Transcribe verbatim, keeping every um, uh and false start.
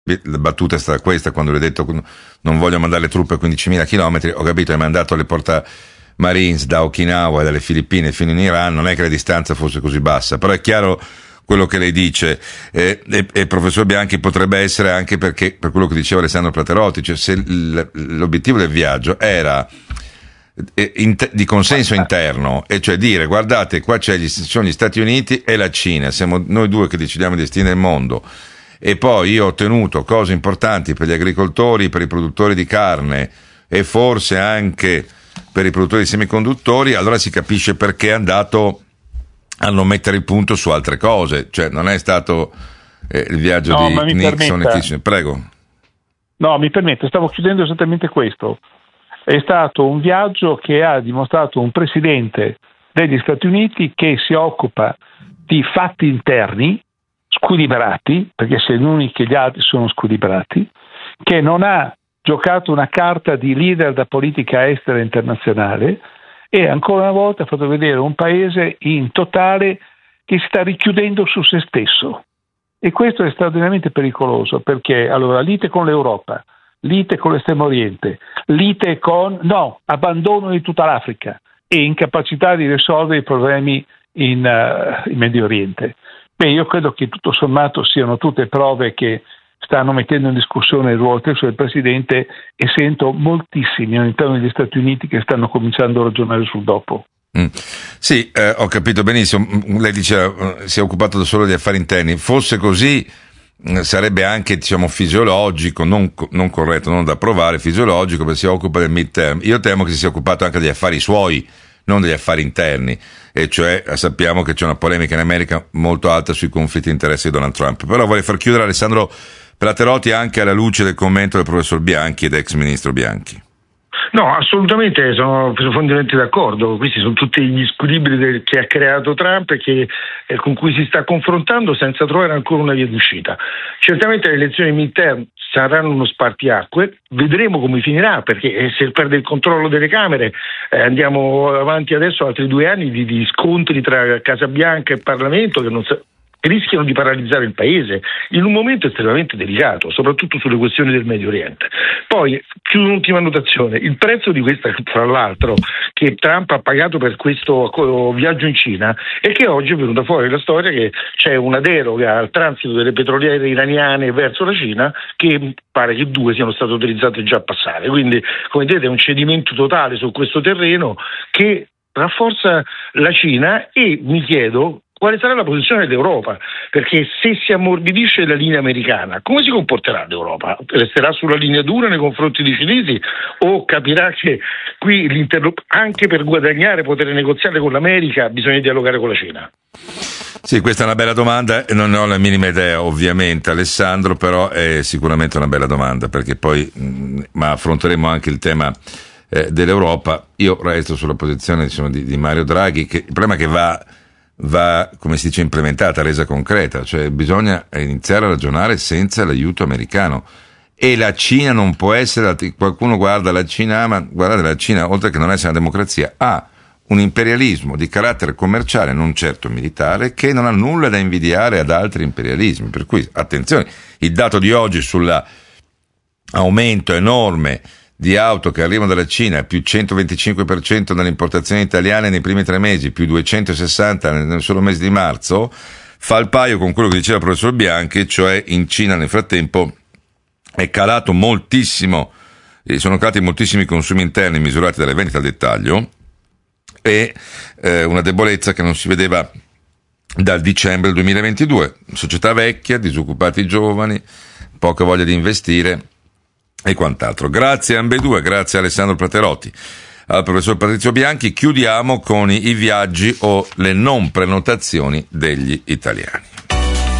La battuta è stata questa quando le ho detto non voglio mandare le truppe a quindicimila chilometri, ho capito, hai mandato le porta Marines da Okinawa e dalle Filippine fino in Iran, non è che la distanza fosse così bassa, però è chiaro quello che lei dice, eh, e, e professor Bianchi potrebbe essere anche perché, per quello che diceva Alessandro Platerotti, cioè se l'obiettivo del viaggio era di consenso interno, e cioè dire guardate qua c'è gli, sono gli Stati Uniti e la Cina, siamo noi due che decidiamo i destini del mondo, e poi io ho ottenuto cose importanti per gli agricoltori, per i produttori di carne e forse anche per i produttori di semiconduttori, allora si capisce perché è andato a non mettere il punto su altre cose, cioè non è stato eh, il viaggio no, di Nixon permetta. e Kissinger. Prego. No, mi permette, stavo chiudendo esattamente questo. È stato un viaggio che ha dimostrato un presidente degli Stati Uniti che si occupa di fatti interni squilibrati, perché se lui che gli altri sono squilibrati, che non ha giocato una carta di leader da politica estera internazionale, e ancora una volta ha fatto vedere un paese in totale che si sta richiudendo su se stesso, e questo è straordinariamente pericoloso, perché allora lite con l'Europa, lite con l'Estremo Oriente, lite con no, abbandono di tutta l'Africa e incapacità di risolvere i problemi in, uh, in Medio Oriente. Beh, io credo che tutto sommato siano tutte prove che stanno mettendo in discussione il ruolo stesso del Presidente, e sento moltissimi all'interno degli Stati Uniti che stanno cominciando a ragionare sul dopo. Mm. Sì, eh, ho capito benissimo. Lei diceva eh, si è occupato da solo di affari interni. Fosse così eh, sarebbe anche, diciamo, fisiologico, non, non corretto, non da approvare, fisiologico, perché si occupa del midterm. Io temo che si sia occupato anche degli affari suoi, non degli affari interni, e cioè sappiamo che c'è una polemica in America molto alta sui conflitti di interesse di Donald Trump. Però vorrei far chiudere Alessandro Platerotti anche alla luce del commento del professor Bianchi ed ex ministro Bianchi. No, assolutamente, sono profondamente d'accordo. Questi sono tutti gli squilibri del, che ha creato Trump e che, eh, con cui si sta confrontando senza trovare ancora una via d'uscita. Certamente le elezioni midterm saranno uno spartiacque, vedremo come finirà, perché se perde il controllo delle Camere eh, andiamo avanti adesso altri due anni di, di scontri tra Casa Bianca e Parlamento che non sa- rischiano di paralizzare il paese in un momento estremamente delicato, soprattutto sulle questioni del Medio Oriente. Poi, chiudo un'ultima annotazione, il prezzo di questa, tra l'altro, che Trump ha pagato per questo viaggio in Cina è che oggi è venuta fuori la storia che c'è una deroga al transito delle petroliere iraniane verso la Cina, che pare che due siano state autorizzate già a passare, quindi come vedete è un cedimento totale su questo terreno che rafforza la Cina, e mi chiedo quale sarà la posizione dell'Europa, perché se si ammorbidisce la linea americana, come si comporterà l'Europa? Resterà sulla linea dura nei confronti dei cinesi o capirà che qui anche per guadagnare potere negoziare con l'America bisogna dialogare con la Cina? Sì, questa è una bella domanda, non ne ho la minima idea ovviamente, Alessandro, però è sicuramente una bella domanda, perché poi mh, ma affronteremo anche il tema eh, dell'Europa. Io resto sulla posizione, diciamo, di, di Mario Draghi, che il problema è che va va, come si dice, implementata, resa concreta, cioè bisogna iniziare a ragionare senza l'aiuto americano, e la Cina non può essere, qualcuno guarda la Cina, ma guardate, la Cina, oltre che non essere una democrazia, ha un imperialismo di carattere commerciale, non certo militare, che non ha nulla da invidiare ad altri imperialismi, per cui attenzione, il dato di oggi sull'aumento enorme di auto che arrivano dalla Cina, più centoventicinque per cento nelle importazioni italiane nei primi tre mesi, più duecentosessanta nel solo mese di marzo, fa il paio con quello che diceva il professor Bianchi, cioè in Cina nel frattempo è calato moltissimo, sono calati moltissimi consumi interni misurati dalle vendite al dettaglio, e eh, una debolezza che non si vedeva dal dicembre del duemilaventidue, società vecchia, disoccupati giovani, poca voglia di investire e quant'altro. Grazie a ambedue, grazie a Alessandro Platerotti, al professor Patrizio Bianchi. Chiudiamo con i viaggi o le non prenotazioni degli italiani.